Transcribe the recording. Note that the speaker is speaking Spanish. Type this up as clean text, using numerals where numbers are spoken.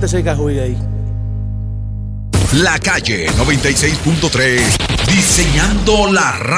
ese cajuy ahí. La Calle 96.3, diseñando la radio.